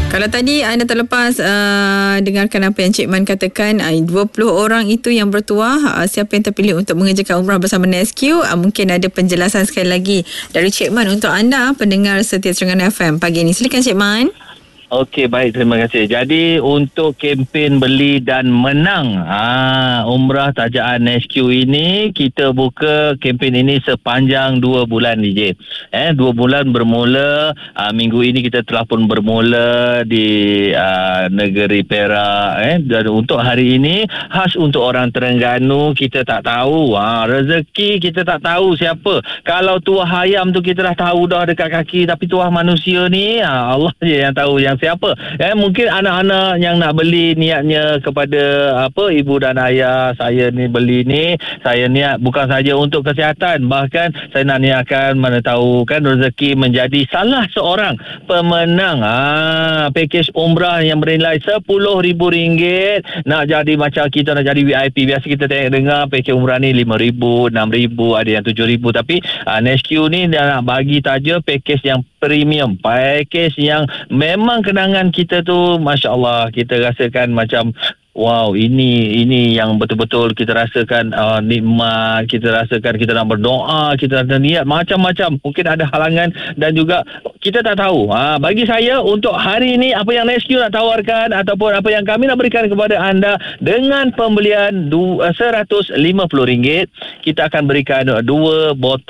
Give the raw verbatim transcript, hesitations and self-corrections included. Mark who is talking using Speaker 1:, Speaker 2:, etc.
Speaker 1: Kalau tadi anda terlepas uh, dengarkan apa yang Cik Man katakan, uh, dua puluh orang itu yang bertuah, uh, siapa yang terpilih untuk mengerjakan umrah bersama Nesque, uh, mungkin ada penjelasan sekali lagi dari Cik Man untuk anda pendengar setia Terengganu F M pagi ini. Silakan Cik Man.
Speaker 2: Okey, baik, terima kasih. Jadi untuk kempen beli dan menang ha, umrah tajaan Nesque ini, kita buka kempen ini sepanjang dua bulan D J. Eh, dua bulan bermula ha, minggu ini kita telah pun bermula di uh, negeri Perak. Eh, dan untuk hari ini khas untuk orang Terengganu, kita tak tahu ha, rezeki kita tak tahu siapa. Kalau tuah ayam tu kita dah tahu dah dekat kaki, tapi tuah manusia ni ha, Allah je yang tahu yang siapa. Eh, mungkin anak-anak yang nak beli niatnya kepada apa ibu dan ayah, saya ni beli ni, saya niat bukan saja untuk kesihatan, bahkan saya nak niatkan mana tahu kan rezeki menjadi salah seorang pemenang ah pakej umrah yang bernilai sepuluh ribu ringgit. Nak jadi macam kita nak jadi V I P, biasa kita tengok dengar pakej umrah ni lima ribu, enam ribu, ada yang tujuh ribu, tapi ah, Nesque ni dia nak bagi taja pakej yang premium, pakej yang memang kenangan kita tu Masya Allah, kita rasakan macam wow, ini ini yang betul-betul kita rasakan uh, nikmat, kita rasakan kita nak berdoa, kita ada niat macam-macam. Mungkin ada halangan dan juga kita tak tahu. Ha, bagi saya untuk hari ini apa yang Nesque nak tawarkan ataupun apa yang kami nak berikan kepada anda dengan pembelian seratus lima puluh ringgit, kita akan berikan dua botol